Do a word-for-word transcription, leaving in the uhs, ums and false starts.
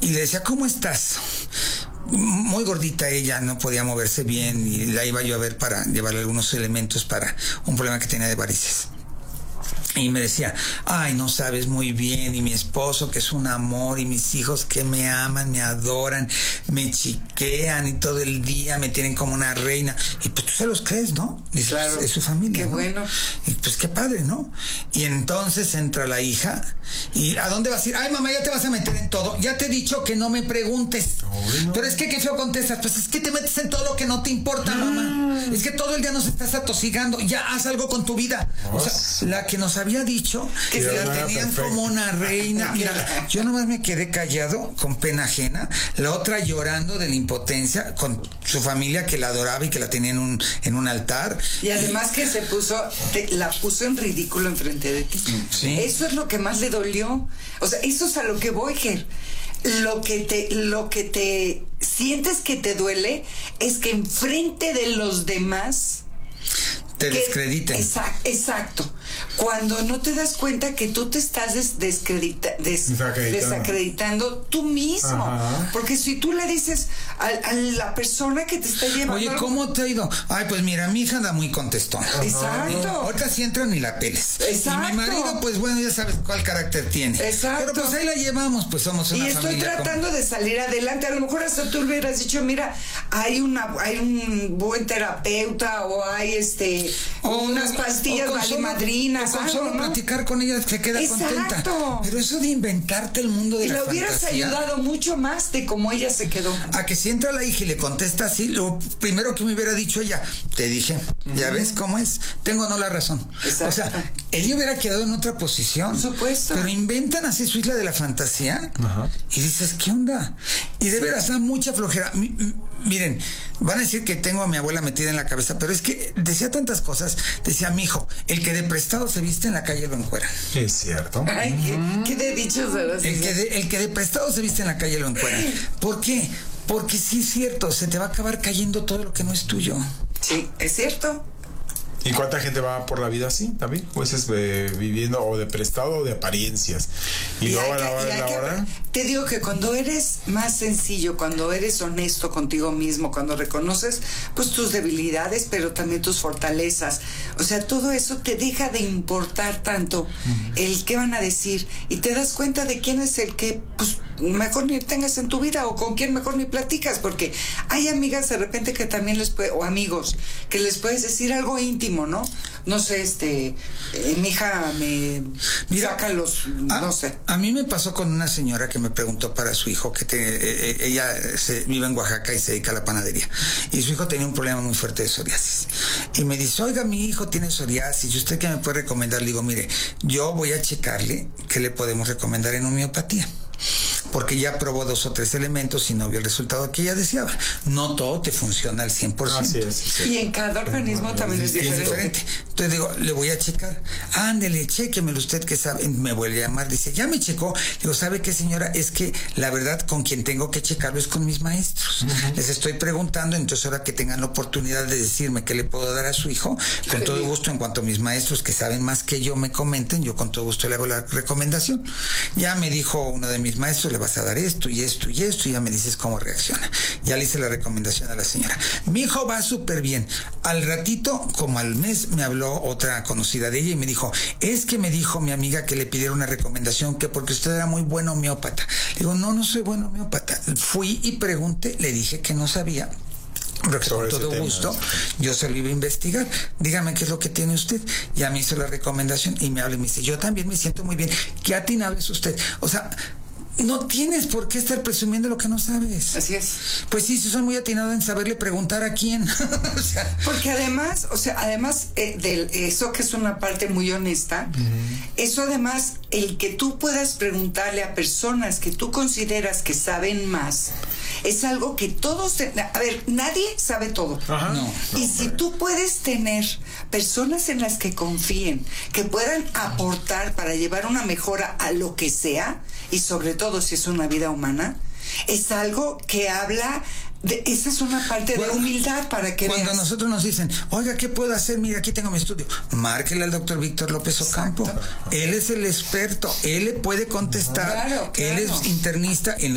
y le decía, ¿cómo estás? Muy gordita ella, no podía moverse bien y la iba yo a ver para llevarle algunos elementos para un problema que tenía de varices. Y me decía, ay, no sabes muy bien, y mi esposo que es un amor, y mis hijos que me aman, me adoran, me chiquean y todo el día me tienen como una reina. Y pues tú se los crees, ¿no? Y claro. Es su familia, qué ¿no? bueno. Y pues qué padre, ¿no? Y entonces entra la hija y ¿a dónde vas a ir? Ay, mamá, ya te vas a meter en todo. Ya te he dicho que no me preguntes. Oh, no. Pero es que qué feo contestas. Pues es que te metes en todo lo que no te importa, ah. mamá. Es que todo el día nos estás atosigando. Ya haz algo con tu vida. Oh. O sea, la que nos había dicho que se la tenían perfecto. Como una reina. Mira, yo nomás me quedé callado con pena ajena. La otra llorando de la impotencia con su familia que la adoraba y que la tenía en un, en un altar. Y además y... que se puso, te, la puso en ridículo enfrente de ti. Sí. Eso es lo que más le dolió. O sea, eso es a lo que voy, Ger. Lo que te, lo que te sientes que te duele es que enfrente de los demás te que, descrediten. Exacto, exacto. Cuando no te das cuenta que tú te estás des, descredita, des, desacreditando. desacreditando tú mismo. Ajá. Porque si tú le dices a, a la persona que te está llevando... Oye, ¿cómo te ha ido? Ay, pues mira, mi hija anda muy contestona. Exacto. No, ahorita sí entran y la peles. Exacto. Y mi marido, pues bueno, ya sabes cuál carácter tiene. Exacto. Pero pues ahí la llevamos, pues somos una familia. Y estoy familia tratando como... de salir adelante. A lo mejor hasta tú hubieras dicho, mira, hay una hay un buen terapeuta o hay este o unas pastillas valimadrinas. Con solo ¿no? platicar con ella se queda Exacto. contenta. Pero eso de inventarte el mundo de y la fantasía. Y le hubieras ayudado mucho más de cómo ella se quedó. A que si entra la hija y le contesta así, lo primero que me hubiera dicho ella, te dije, uh-huh. ¿ya ves cómo es? Tengo no la razón. Exacto. O sea, ella hubiera quedado en otra posición. Por supuesto. Pero inventan así su isla de la fantasía uh-huh. y dices, ¿qué onda? Y de sí. veras da mucha flojera. M- m- miren, van a decir que tengo a mi abuela metida en la cabeza, pero es que decía tantas cosas. Decía, mi hijo, el que de prestado se viste en la calle lo encuera. Es cierto. Ay, ¿qué, qué de dichos eras? El que, de, el que de prestado se viste en la calle lo encuera. ¿Por qué? Porque sí es cierto, se te va a acabar cayendo todo lo que no es tuyo. Sí, es cierto. ¿Y cuánta gente va por la vida así también? Pues es eh, viviendo o de prestado o de apariencias. Y, y luego a la hora de la hora... Te digo que cuando eres más sencillo, cuando eres honesto contigo mismo, cuando reconoces pues tus debilidades, pero también tus fortalezas, o sea, todo eso te deja de importar tanto uh-huh. el qué van a decir y te das cuenta de quién es el que pues mejor ni tengas en tu vida o con quién mejor ni platicas, porque hay amigas de repente que también les puede, o amigos, que les puedes decir algo íntimo, ¿no? No sé, este, eh, mi hija me Mira, saca los, a, no sé. A mí me pasó con una señora que me preguntó para su hijo, que te, eh, ella se, vive en Oaxaca y se dedica a la panadería, y su hijo tenía un problema muy fuerte de psoriasis. Y me dice, oiga, mi hijo tiene psoriasis, ¿y usted qué me puede recomendar? Le digo, mire, yo voy a checarle qué le podemos recomendar en homeopatía. Porque ya probó dos o tres elementos y no vio el resultado que ella deseaba. No todo te funciona al cien por ciento. Así es, sí. Y en cada organismo también es diferente. es diferente. Entonces digo, le voy a checar. Ándele, chéquemelo usted que sabe. Me vuelve a llamar, dice, ya me checó. Digo, ¿sabe qué, señora? Es que la verdad con quien tengo que checarlo es con mis maestros. Uh-huh. Les estoy preguntando, entonces ahora que tengan la oportunidad de decirme qué le puedo dar a su hijo, con todo gusto, en cuanto a mis maestros que saben más que yo me comenten, yo con todo gusto le hago la recomendación. Ya me dijo uno de mis maestros, le vas a dar esto y esto y esto, y ya me dices cómo reacciona. Ya le hice la recomendación a la señora. Mi hijo va súper bien. Al ratito, como al mes, me habló otra conocida de ella y me dijo, es que me dijo mi amiga que le pidiera una recomendación, que porque usted era muy buen homeópata. Le digo, no, no soy buen homeópata. Fui y pregunté, le dije que no sabía. Porque con todo gusto tema, yo se lo iba a investigar. Dígame qué es lo que tiene usted. Ya me hizo la recomendación y me habla y me dice, yo también me siento muy bien. ¿Qué atinable es usted? O sea, no tienes por qué estar presumiendo lo que no sabes. Así es. Pues sí, sí soy muy atinado en saberle preguntar a quién. O sea, porque además, o sea, además eh, de eso que es una parte muy honesta, uh-huh. eso además, el que tú puedas preguntarle a personas que tú consideras que saben más, es algo que todos, te, a ver, nadie sabe todo. Ajá. No, y no, si tú puedes tener personas en las que confíen, que puedan aportar para llevar una mejora a lo que sea, y sobre todo si es una vida humana, es algo que habla de, esa es una parte bueno, de humildad para que cuando veas. Nosotros nos dicen, oiga, ¿qué puedo hacer? Mira, aquí tengo mi estudio. Márquele al doctor Víctor López Ocampo. Exacto. Él es el experto, él le puede contestar. Claro, claro. Él es internista en